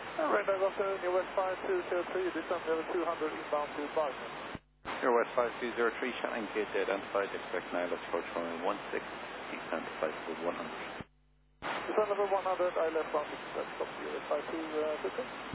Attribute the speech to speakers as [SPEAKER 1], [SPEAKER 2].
[SPEAKER 1] Right, I got New West 5203, descend level 200 inbound to Barton.
[SPEAKER 2] Your West 5203, Shannon Gate identified, expect now, let's approach runway 16, descend to flight level 100.
[SPEAKER 1] Descend level 100, I left 1 stop to US 5223.